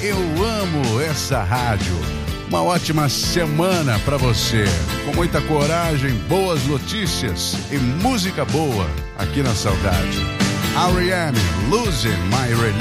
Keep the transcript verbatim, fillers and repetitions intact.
eu amo essa rádio. Uma ótima semana pra você, com muita coragem, boas notícias e música boa aqui na Saudade. R E M, Losing My Religion.